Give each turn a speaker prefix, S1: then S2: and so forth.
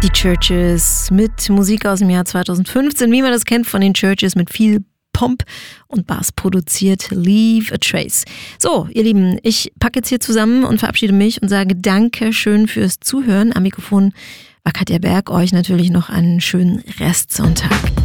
S1: Die Churches mit Musik aus dem Jahr 2015, wie man das kennt von den Churches, mit viel Pomp und Bass produziert. Leave a Trace. So, ihr Lieben, ich packe jetzt hier zusammen und verabschiede mich und sage Dankeschön fürs Zuhören. Am Mikrofon war Katja Berg. Euch natürlich noch einen schönen Restsonntag.